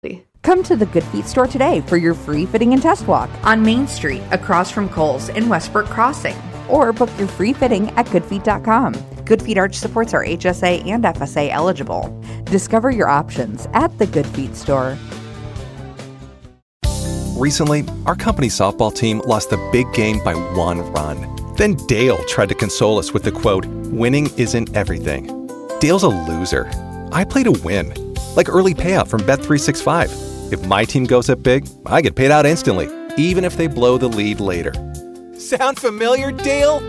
Come to the Good Feet store today for your free fitting and test walk on Main Street, across from Kohl's in Westbrook Crossing. Or book your free fitting at goodfeet.com. Good Feet Arch supports are HSA and FSA eligible. Discover your options at the Good Feet store. Recently, our company's softball team lost the big game by 1 run. Then Dale tried to console us with the quote, "Winning isn't everything." Dale's a loser. I play to win, like early payout from Bet365. If my team goes up big, I get paid out instantly, even if they blow the lead later. Sound familiar, Dale?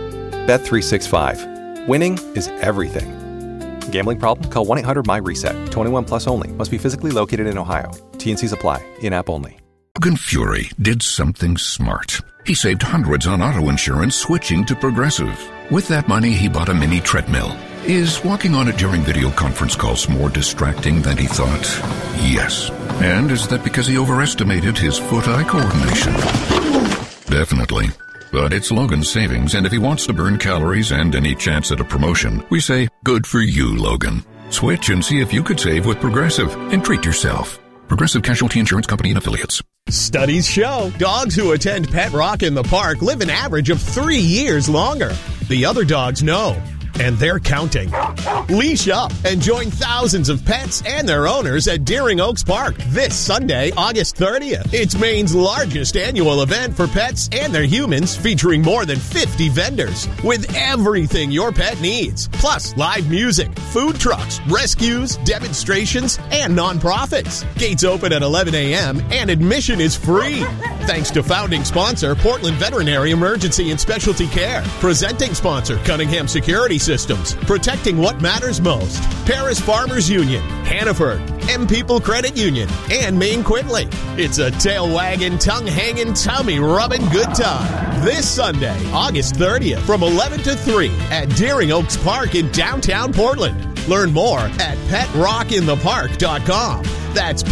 Bet365. Winning is everything. Gambling problem? Call 1-800-MY-RESET. 21 plus only. Must be physically located in Ohio. T&Cs apply. In-app only. Logan Fury did something smart. He saved hundreds on auto insurance switching to Progressive. With that money, he bought a mini treadmill. Is walking on it during video conference calls more distracting than he thought? Yes. And is that because he overestimated his foot-eye coordination? Definitely. But it's Logan's savings, and if he wants to burn calories and any chance at a promotion, we say, good for you, Logan. Switch and see if you could save with Progressive and treat yourself. Progressive Casualty Insurance Company and Affiliates. Studies show dogs who attend Pet Rock in the Park live an average of 3 years longer. The other dogs know, and they're counting. Leash up and join thousands of pets and their owners at Deering Oaks Park this Sunday, August 30th. It's Maine's largest annual event for pets and their humans, featuring more than 50 vendors with everything your pet needs. Plus, live music, food trucks, rescues, demonstrations, and nonprofits. Gates open at 11 a.m. and admission is free. Thanks to founding sponsor, Portland Veterinary Emergency and Specialty Care. Presenting sponsor, Cunningham Security Systems, protecting what matters most. Paris Farmers Union, Hannaford, M People Credit Union, and Maine Quinley. It's a tail-wagging, tongue-hanging, tummy-rubbing good time. This Sunday, August 30th, from 11 to 3 at Deering Oaks Park in downtown Portland. Learn more at PetRockInThePark.com. That's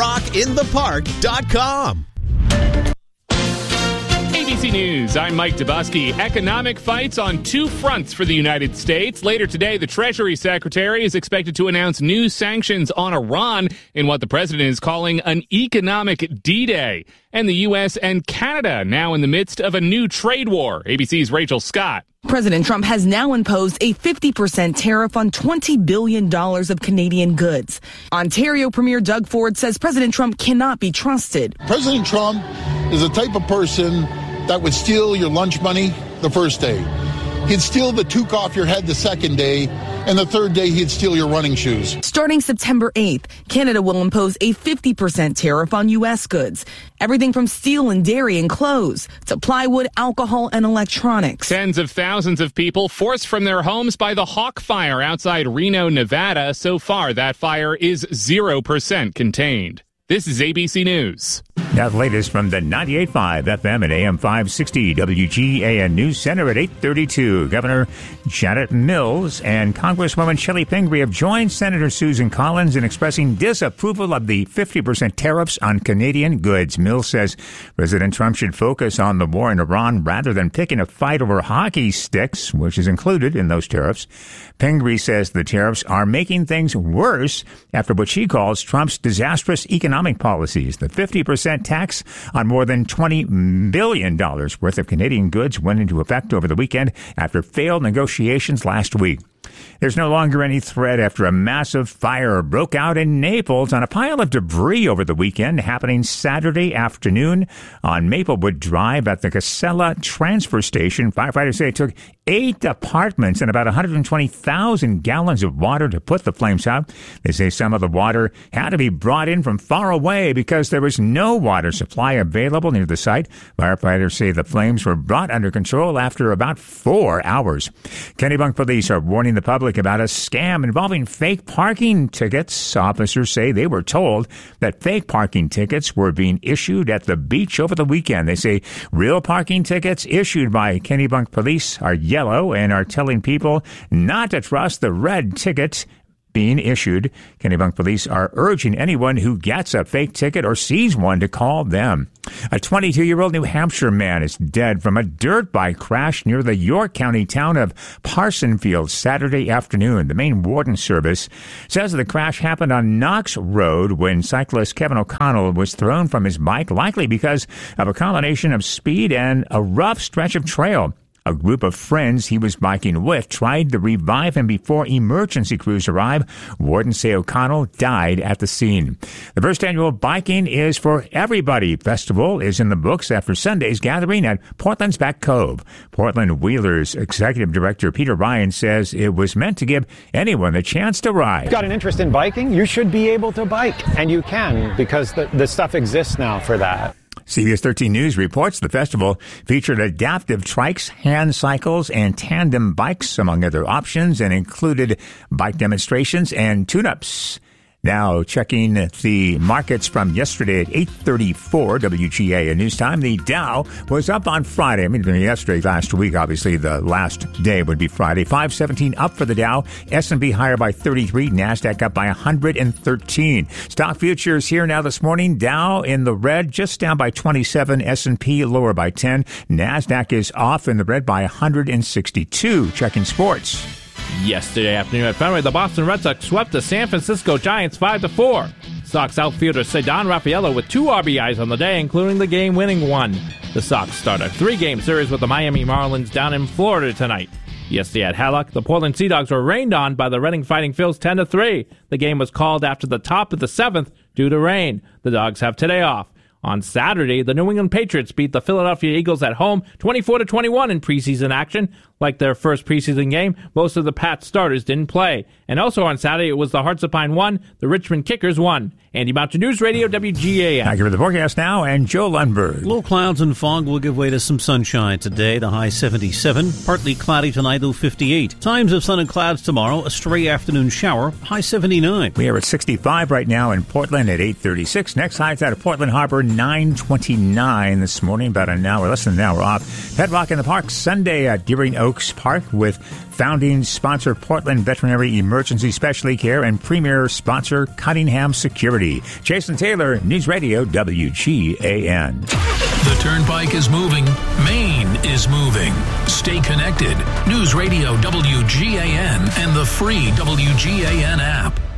PetRockInThePark.com. ABC News, I'm Mike Dubusky. Economic fights on 2 fronts for the United States. Later today, the Treasury Secretary is expected to announce new sanctions on Iran in what the president is calling an economic D-Day. And the U.S. and Canada now in the midst of a new trade war. ABC's Rachel Scott. President Trump has now imposed a 50% tariff on $20 billion of Canadian goods. Ontario Premier Doug Ford says President Trump cannot be trusted. President Trump is the type of person that would steal your lunch money the first day. He'd steal the toque off your head the second day, and the third day he'd steal your running shoes. Starting September 8th, Canada will impose a 50% tariff on U.S. goods. Everything from steel and dairy and clothes to plywood, alcohol, and electronics. Tens of thousands of people forced from their homes by the Hawk Fire outside Reno, Nevada. So far, that fire is 0% contained. This is ABC News. Now the latest from the 98.5 FM and AM 560 WGAN News Center at 8:32. Governor Janet Mills and Congresswoman Shelley Pingree have joined Senator Susan Collins in expressing disapproval of the 50% tariffs on Canadian goods. Mills says President Trump should focus on the war in Iran rather than picking a fight over hockey sticks, which is included in those tariffs. Pingree says the tariffs are making things worse after what she calls Trump's disastrous economic policies. The 50% tax on more than $20 billion worth of Canadian goods went into effect over the weekend after failed negotiations last week. There's no longer any threat after a massive fire broke out in Naples on a pile of debris over the weekend, happening Saturday afternoon on Maplewood Drive at the Casella transfer station. Firefighters say it took 8 apartments and about 120,000 gallons of water to put the flames out. They say some of the water had to be brought in from far away because there was no water supply available near the site. Firefighters say the flames were brought under control after about 4 hours. Kennebunk police are warning the public about a scam involving fake parking tickets. Officers say they were told that fake parking tickets were being issued at the beach over the weekend. They say real parking tickets issued by Kennebunk police are yellow and are telling people not to trust the red ticket being issued. Kennebunk police are urging anyone who gets a fake ticket or sees one to call them. A 22-year-old New Hampshire man is dead from a dirt bike crash near the York County town of Parsonfield Saturday afternoon. The Maine Warden Service says the crash happened on Knox Road when cyclist Kevin O'Connell was thrown from his bike, likely because of a combination of speed and a rough stretch of trail. A group of friends he was biking with tried to revive him before emergency crews arrived. Wardens say O'Connell died at the scene. The first annual Biking is for Everybody festival is in the books after Sunday's gathering at Portland's Back Cove. Portland Wheelers Executive Director Peter Ryan says it was meant to give anyone the chance to ride. If you've got an interest in biking, you should be able to bike, and you can because the stuff exists now for that. CBS 13 News reports the festival featured adaptive trikes, hand cycles, and tandem bikes, among other options, and included bike demonstrations and tune-ups. Now, checking the markets from yesterday at 8:34 WGA News Time. The Dow was up on Friday. I mean, yesterday, last week, obviously, the last day would be Friday. 517 up for the Dow. S&P higher by 33. NASDAQ up by 113. Stock futures here now this morning. Dow in the red, just down by 27. S&P lower by 10. NASDAQ is off in the red by 162. Checking sports. Yesterday afternoon at Fenway, the Boston Red Sox swept the San Francisco Giants 5-4. Sox outfielder Ceddanne Raffaello with 2 RBIs on the day, including the game-winning one. The Sox start a 3-game series with the Miami Marlins down in Florida tonight. Yesterday at Hallock, the Portland Sea Dogs were rained on by the Reading Fighting Phils 10-3. The game was called after the top of the 7th due to rain. The Dogs have today off. On Saturday, the New England Patriots beat the Philadelphia Eagles at home 24-21 in preseason action. Like their first preseason game, most of the Pats starters didn't play. And also on Saturday, it was the Hearts of Pine won, the Richmond Kickers won. Andy Mountain News Radio, WGAN. Thank you for the forecast now, and Joe Lundberg. Low clouds and fog will give way to some sunshine today, the high 77. Partly cloudy tonight, low 58. Times of sun and clouds tomorrow, a stray afternoon shower, high 79. We are at 65 right now in Portland at 8:36. Next highs out of Portland Harbor, 9:29 this morning, about an hour, less than an hour off. Pet Rock in the Park Sunday at Deering Oaks Park with founding sponsor Portland Veterinary Emergency Specialty Care and premier sponsor Cunningham Security. Jason Taylor, News Radio WGAN. The Turnpike is moving. Maine is moving. Stay connected. News Radio WGAN and the free WGAN app.